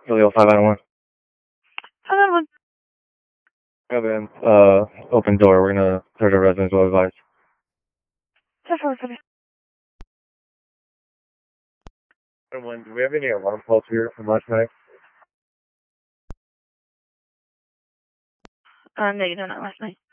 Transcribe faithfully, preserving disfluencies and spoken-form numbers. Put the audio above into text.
Julio five nine one. five nine one. Go in. Uh, open door. We're gonna search our residence. Well advised. ten four, copy. When, do we have any alarm calls here from last night? Uh, negative, not last night.